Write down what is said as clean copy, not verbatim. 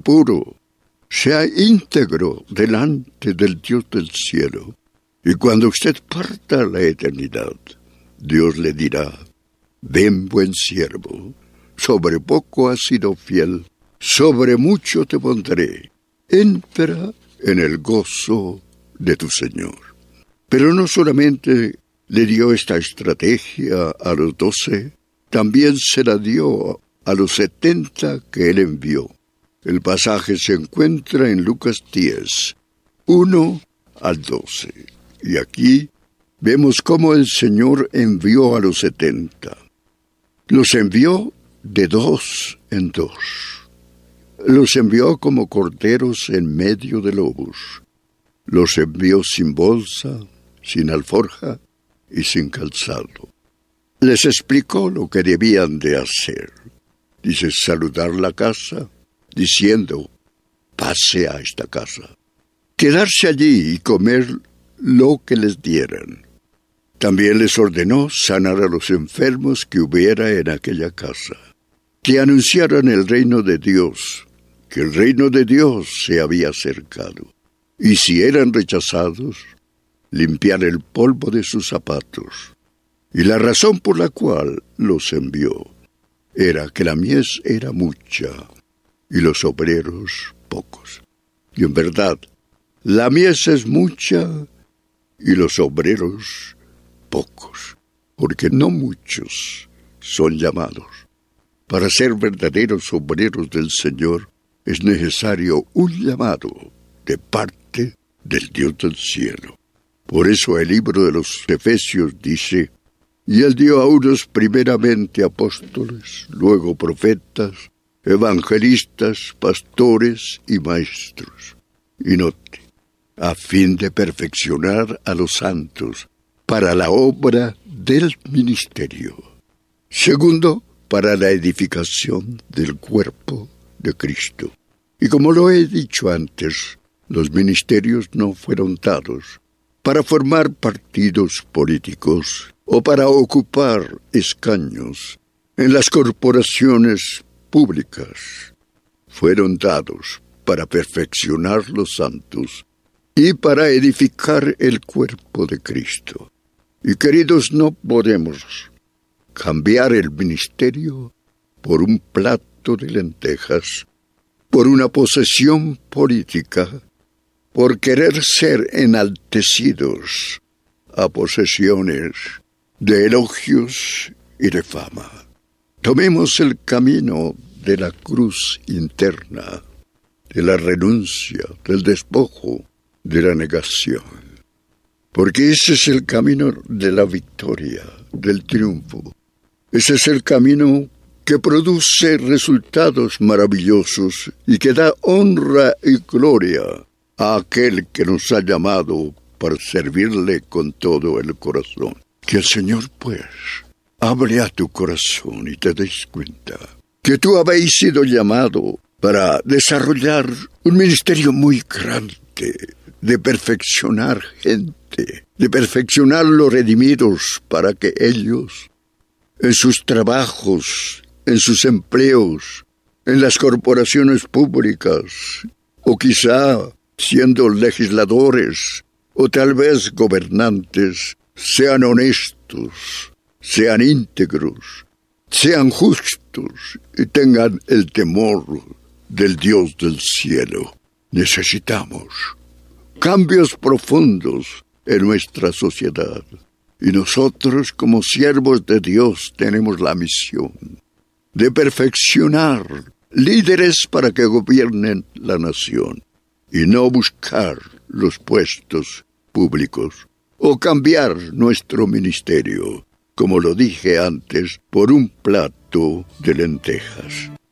puro, sea íntegro delante del Dios del cielo. Y cuando usted parta a la eternidad, Dios le dirá: ven, buen siervo, sobre poco has sido fiel, sobre mucho te pondré, entra en el gozo de tu Señor. Pero no solamente le dio esta estrategia a los 12, también se la dio a los 70 que él envió. El pasaje se encuentra en Lucas 10, 1 al 12. Y aquí vemos cómo el Señor envió a los 70. Los envió de 2 en 2. Los envió como corderos en medio de lobos. Los envió sin bolsa, sin alforja y sin calzado. Les explicó lo que debían de hacer. Dice: saludar la casa, diciendo: pase a esta casa. Quedarse allí y comer lo que les dieran. También les ordenó sanar a los enfermos que hubiera en aquella casa, que anunciaran el reino de Dios, que el reino de Dios se había acercado, y si eran rechazados, limpiar el polvo de sus zapatos. Y la razón por la cual los envió era que la mies era mucha y los obreros pocos. Y en verdad, la mies es mucha y los obreros pocos, porque no muchos son llamados. Para ser verdaderos obreros del Señor es necesario un llamado de parte del Dios del cielo. Por eso el libro de los Efesios dice: y él dio a unos primeramente apóstoles, luego profetas, evangelistas, pastores y maestros. Y note: a fin de perfeccionar a los santos para la obra del ministerio. Segundo, para la edificación del cuerpo de Cristo. Y como lo he dicho antes, los ministerios no fueron dados para formar partidos políticos o para ocupar escaños en las corporaciones públicas. Fueron dados para perfeccionar los santos y para edificar el cuerpo de Cristo. Y queridos, no podemos cambiar el ministerio por un plato de lentejas, por una posesión política, por querer ser enaltecidos a posesiones de elogios y de fama. Tomemos el camino de la cruz interna, de la renuncia, del despojo, de la negación. Porque ese es el camino de la victoria, del triunfo. Ese es el camino que produce resultados maravillosos y que da honra y gloria a aquel que nos ha llamado para servirle con todo el corazón. Que el Señor, pues, hable a tu corazón y te des cuenta que tú habéis sido llamado para desarrollar un ministerio muy grande, de perfeccionar gente, de perfeccionar los redimidos para que ellos, en sus trabajos, en sus empleos, en las corporaciones públicas, o quizá siendo legisladores, o tal vez gobernantes, sean honestos, sean íntegros, sean justos y tengan el temor del Dios del cielo. Necesitamos cambios profundos en nuestra sociedad. Y nosotros, como siervos de Dios, tenemos la misión de perfeccionar líderes para que gobiernen la nación y no buscar los puestos públicos o cambiar nuestro ministerio, como lo dije antes, por un plato de lentejas.